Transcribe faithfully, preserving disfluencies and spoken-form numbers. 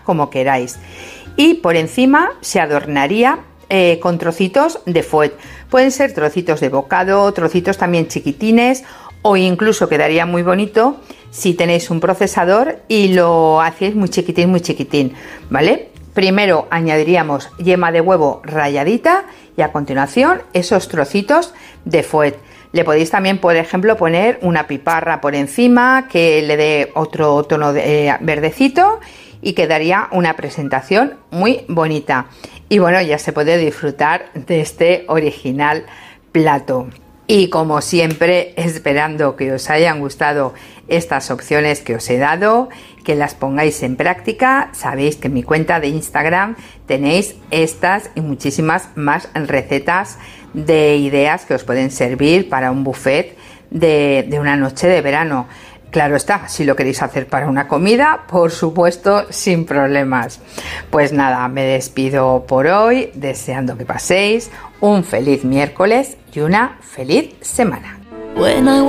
como queráis. Y por encima se adornaría eh, con trocitos de fuet. Pueden ser trocitos de bocado, trocitos también chiquitines, o incluso quedaría muy bonito si tenéis un procesador y lo hacéis muy chiquitín, muy chiquitín, ¿vale? Primero añadiríamos yema de huevo ralladita y a continuación esos trocitos de fuet. Le podéis también, por ejemplo, poner una piparra por encima que le dé otro tono de eh, verdecito y quedaría una presentación muy bonita. Y bueno, ya se puede disfrutar de este original plato. Y como siempre, esperando que os hayan gustado estas opciones que os he dado, que las pongáis en práctica. Sabéis que en mi cuenta de Instagram tenéis estas y muchísimas más recetas de ideas que os pueden servir para un buffet de, de una noche de verano. Claro está, si lo queréis hacer para una comida, por supuesto, sin problemas. Pues nada, me despido por hoy, deseando que paséis un feliz miércoles y una feliz semana.